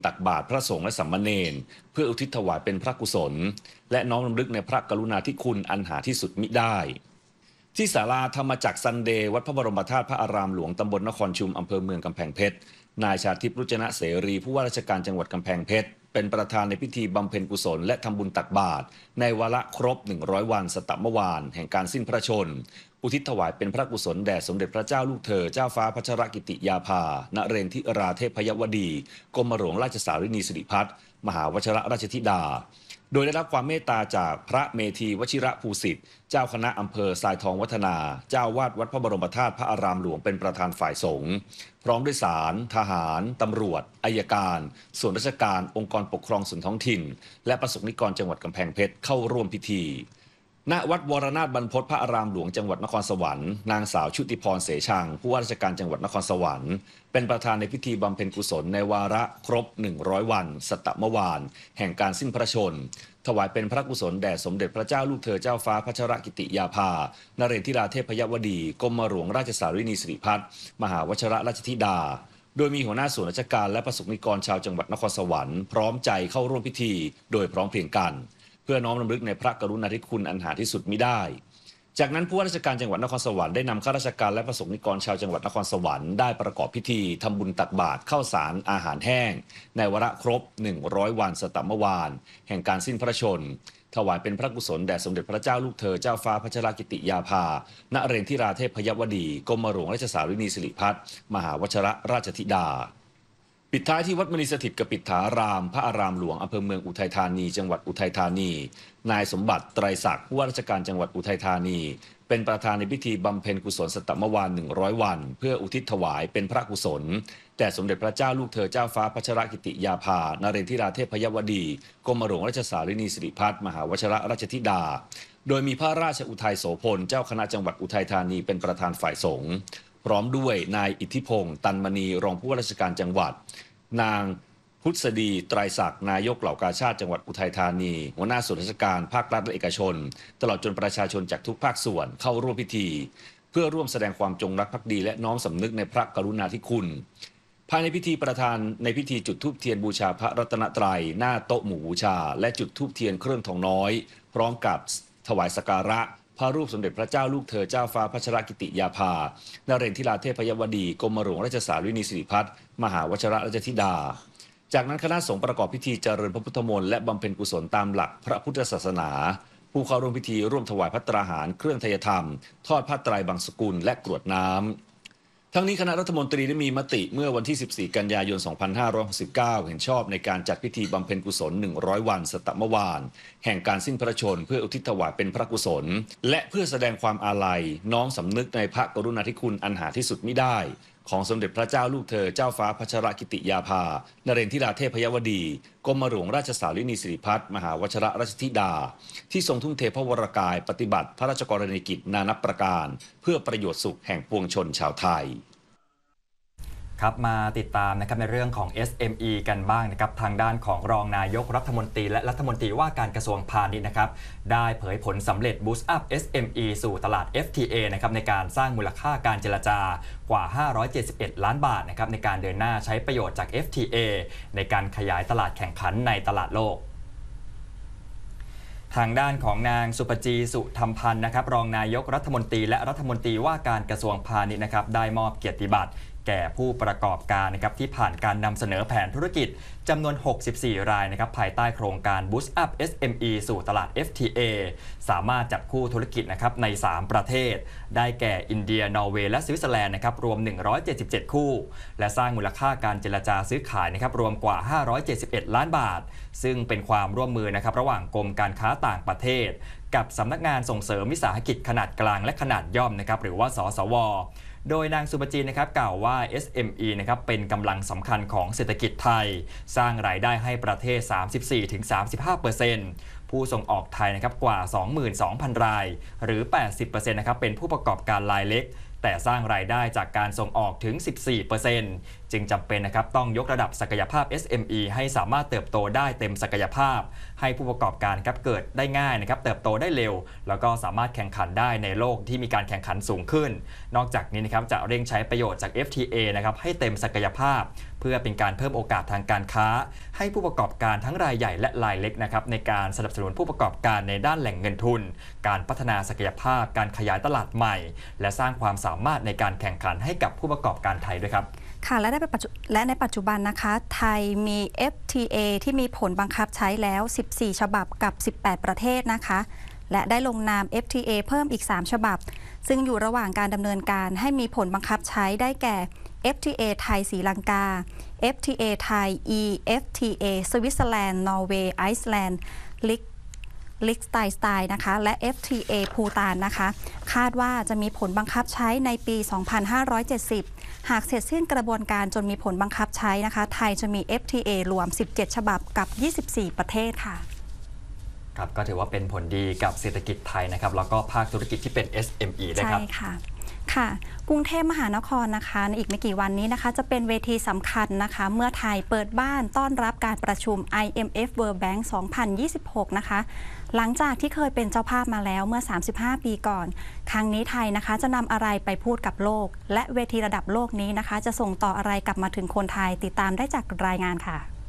ตักบาตรพระสงฆ์และสามเณรเพื่ออุทิศถวายเป็นพระกุศลและน้อมรำลึกในพระกรุณาธิคุณอันหาที่สุดมิได้ที่ศาลาธรรมจักรซันเดย์วัดพระบรมธาตุพระอารามหลวงตำบลนครชุมอำเภอเมืองกำแพงเพชรนายชาทิพย์รุจนะเสรีผู้ว่าราชการจังหวัดกำแพงเพชรเป็นประธานในพิธีบำเพ็ญกุศลและทำบุญตักบาตรในวาระครบ100วันสตมวานแห่งการสิ้นพระชนม์อุทิศถวายเป็นพระกุศลแด่สมเด็จพระเจ้าลูกเธอเจ้าฟ้าพัชรกิติยาภานเรนทิราเทพยวดีกรมหลวงราชสารินีสิริพัฒน์มหาวชรราชธิดาโดยได้รับความเมตตาจากพระเมธีวชิระภูสิทธิ์เจ้าคณะอำเภอทรายทองวัฒนาเจ้าวาดวัดพระบรมธาตุพระอารามหลวงเป็นประธานฝ่ายสงฆ์พร้อมด้วยศาลทหารตำรวจอัยการส่วนราชการองค์กรปกครองส่วนท้องถิ่นและประสบนิกรจังหวัดกำแพงเพชรเข้าร่วมพิธีณวัดวรนาถบรรพตพระอารามหลวงจังหวัดนครสวรรค์นางสาวชุติพรเสชังผู้ว่าราชการจังหวัดนครสวรรค์เป็นประธานในพิธีบำเพ็ญกุศลในวาระครบ100วันสตมวานแห่งการสิ้นพระชนม์ถวายเป็นพระกุศลแด่สมเด็จพระเจ้าลูกเธอเจ้าฟ้าพัชรกิติยาภานเรนทิราเทพยวดีกรมหลวงราชสารินีสิริพัฒน์มหาวชรราชธิดาโดยมีหัวหน้าส่วนราชการและประสบนิกรชาวจังหวัดนครสวรรค์พร้อมใจเข้าร่วมพิธีโดยพร้อมเพรียงกันเพื่อน้อมรำลึกในพระกรุณาธิคุณอันหาที่สุดมิได้จากนั้นผู้ว่าราชการจังหวัดนครสวรรค์ได้นำข้าราชการและประสบนิกรชาวจังหวัดนครสวรรค์ได้ประกอบพิธีทำบุญตักบาตรข้าวสารอาหารแห้งในวาระครบ100วันสตมวานแห่งการสิ้นพระชนม์ถวายเป็นพระกุศลแด่สมเด็จพระเจ้าลูกเธอเจ้าฟ้าพัชรกิติยาภานเรนทิราเทพยวดีกรมหลวงราชสารินีสิริพัฒน์มหาวชรราชธิดาปิดท้ายที่วัดมณีสถิตกปิฏฐารามพระอารามหลวงอำเภอเมืองอุทัยธานีจังหวัดอุทัยธานีนายสมบัติไตรศักดิ์ผู้ว่าราชการจังหวัดอุทัยธานีเป็นประธานในพิธีบำเพ็ญกุศลสตมวาน100วันเพื่ออุทิศถวายเป็นพระกุศลแด่สมเด็จพระเจ้าลูกเธอเจ้าฟ้าพัชรกิติยาภานเรนทิราเทพยวดีกรมหลวงราชสารินีสิริพัฒน์มหาวชรราชธิดาโดยมีพระราชอุทัยโสพลเจ้าคณะจังหวัดอุทัยธานีเป็นประธานฝ่ายสงฆ์พร้อมด้วยนายอิทธิพงศ์ตันมณีรองผู้ว่าราชการจังหวัดนางพุทธดีไตรศักดิ์นายกเหล่ากาชาติจังหวัดอุทัยธานีหัวหน้าส่วนราชการภาครัฐและเอกชนตลอดจนประชาชนจากทุกภาคส่วนเข้าร่วมพิธีเพื่อร่วมแสดงความจงรักภักดีและน้อมสำนึกในพระกรุณาธิคุณภายในพิธีประธานในพิธีจุดธูปเทียนบูชาพระรัตนตรัยหน้าโต๊ะหมู่บูชาและจุดธูปเทียนเครื่องทองน้อยพร้อมกับถวายสักการะพระรูปสมเด็จพระเจ้าลูกเธอเจ้าฟ้าพัชรกิติยาภานเรนทิราเทพยวดีกรมหลวงราชสารินีสิริพัฒน์มหาวชรราชธิดาจากนั้นคณะสงฆ์ประกอบพิธีเจริญพระพุทธมนต์และบำเพ็ญกุศลตามหลักพระพุทธศาสนาผู้เข้าร่วมพิธีร่วมถวายภัตตราหารเครื่องไทยธรรมทอดผ้าไตรบางสกุลและกรวดน้ำทั้งนี้คณะรัฐมนตรีได้มีมติเมื่อวันที่14กันยายน2569เห็นชอบในการจัดพิธีบำเพ็ญกุศล100วันสตมวานแห่งการสิ้นพระชนม์เพื่ออุทิศถวายเป็นพระกุศลและเพื่อแสดงความอาลัยน้อมสำนึกในพระกรุณาธิคุณอันหาที่สุดมิได้ของสมเด็จพระเจ้าลูกเธอเจ้าฟ้าพัชรกิติยาภานเรนทิราเทพยวดีกรมหลวงราชสารินีสิริพัฒน์มหาวชรราชธิดาที่ทรงทุ่มเทพระวรกายปฏิบัติพระราชกรณียกิจนานับประการเพื่อประโยชน์สุขแห่งปวงชนชาวไทยครับมาติดตามนะครับในเรื่องของ SME กันบ้างนะครับทางด้านของรองนายกรัฐมนตรีและรัฐมนตรีว่าการกระทรวงพาณิชย์นะครับได้เผยผลสำเร็จ Boost Up SME สู่ตลาด FTA นะครับในการสร้างมูลค่าการเจรจากว่า571ล้านบาทนะครับในการเดินหน้าใช้ประโยชน์จาก FTA ในการขยายตลาดแข่งขันในตลาดโลกทางด้านของนางสุปจีสุธรรมพันธ์นะครับรองนายกรัฐมนตรีและรัฐมนตรีว่าการกระทรวงพาณิชย์นะครับได้มอบเกียรติบัตรแก่ผู้ประกอบการนะครับที่ผ่านการนำเสนอแผนธุรกิจจำนวน64รายนะครับภายใต้โครงการ Boost Up SME สู่ตลาด FTA สามารถจับคู่ธุรกิจนะครับใน3ประเทศได้แก่อินเดียนอร์เวย์และสวิตเซอร์แลนด์นะครับรวม177คู่และสร้างมูลค่าการเจรจาซื้อขายนะครับรวมกว่า571ล้านบาทซึ่งเป็นความร่วมมือนะครับระหว่างกรมการค้าต่างประเทศกับสำนักงานส่งเสริมวิสาหกิจขนาดกลางและขนาดย่อมนะครับหรือว่าสสวโดยนางสุปจีนะครับกล่าวว่า SME นะครับเป็นกำลังสำคัญของเศรษฐกิจไทยสร้างรายได้ให้ประเทศ 34-35%ผู้ส่งออกไทยนะครับกว่า 22,000 รายหรือ 80% นะครับเป็นผู้ประกอบการรายเล็กแต่สร้างรายได้จากการส่งออกถึง 14% จึงจำเป็นนะครับต้องยกระดับศักยภาพ SME ให้สามารถเติบโตได้เต็มศักยภาพให้ผู้ประกอบการครับเกิดได้ง่ายนะครับเติบโตได้เร็วแล้วก็สามารถแข่งขันได้ในโลกที่มีการแข่งขันสูงขึ้นนอกจากนี้นะครับจะเร่งใช้ประโยชน์จาก FTA นะครับให้เต็มศักยภาพเพื่อเป็นการเพิ่มโอกาสทางการค้าให้ผู้ประกอบการทั้งรายใหญ่และรายเล็กนะครับในการสนับสนุนผู้ประกอบการในด้านแหล่งเงินทุนการพัฒนาศักยภาพการขยายตลาดใหม่และสร้างความสามารถในการแข่งขันให้กับผู้ประกอบการไทยด้วยครับค่ะและในปัจจุบันนะคะไทยมี FTA ที่มีผลบังคับใช้แล้ว14ฉบับกับ18ประเทศนะคะและได้ลงนาม FTA เพิ่มอีก3ฉบับซึ่งอยู่ระหว่างการดำเนินการให้มีผลบังคับใช้ได้แก่ FTA ไทยศรีลังกา FTA ไทย EFTA สวิตเซอร์แลนด์นอร์เวย์ไอซ์แลนด์ลิกไตน์นะคะและ FTA ภูฏานนะคะคาดว่าจะมีผลบังคับใช้ในปี 2570 หากเสร็จสิ้นกระบวนการจนมีผลบังคับใช้นะคะไทยจะมี FTA รวม17ฉบับกับ24ประเทศค่ะครับก็ถือว่าเป็นผลดีกับเศรษฐกิจไทยนะครับแล้วก็ภาคธุรกิจที่เป็น SME ด้วยครับใช่ค่ะกรุงเทพมหานครนะคะในอีกไม่กี่วันนี้นะคะจะเป็นเวทีสำคัญนะคะเมื่อไทยเปิดบ้านต้อนรับการประชุม IMF World Bank 2026 นะคะหลังจากที่เคยเป็นเจ้าภาพมาแล้วเมื่อ35ปีก่อนครั้งนี้ไทยนะคะจะนำอะไรไปพูดกับโลกและเวทีระดับโลกนี้นะคะจะส่งต่ออะไรกลับมาถึงคนไทยติดตามได้จากรายงานค่ะ